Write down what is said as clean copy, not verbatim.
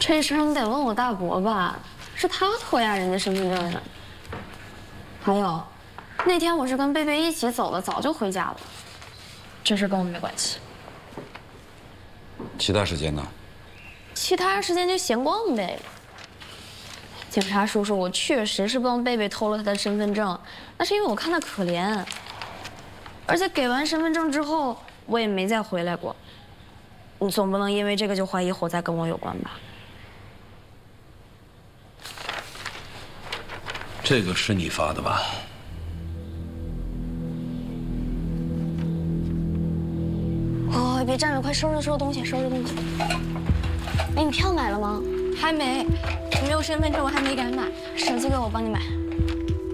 这事儿你得问我大伯吧，是他拖压人家身份证的。还有，那天我是跟贝贝一起走的，早就回家了。这事跟我没关系。 其他时间呢？ 其他时间就闲逛呗。警察叔叔，我确实是帮贝贝偷了他的身份证，那是因为我看他可怜。而且给完身份证之后，我也没再回来过。你总不能因为这个就怀疑火灾跟我有关吧？ 这个是你发的吧？ 哦，别站着，快收拾东西，收拾东西。哎，你票买了吗？ 还没，我没有身份证，我还没敢买。 手机给我，帮你买。